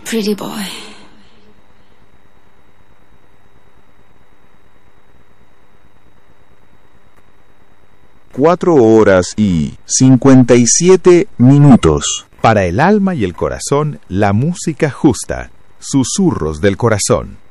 pretty boy. 4:57. Para el alma y el corazón, la música justa. Susurros del corazón.